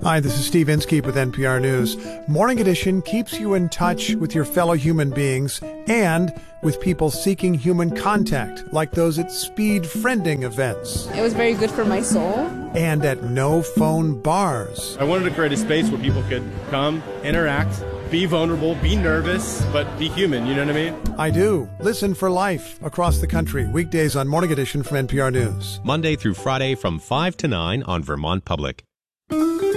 Hi, this is Steve Inskeep with NPR News. Morning Edition keeps you in touch with your fellow human beings and with people seeking human contact, like those at speed friending events. It was very good for my soul. And at no-phone bars. I wanted to create a space where people could come, interact, be vulnerable, be nervous, but be human, you know what I mean? I do. Listen for life across the country, weekdays on Morning Edition from NPR News. Monday through Friday from 5 to 9 on Vermont Public.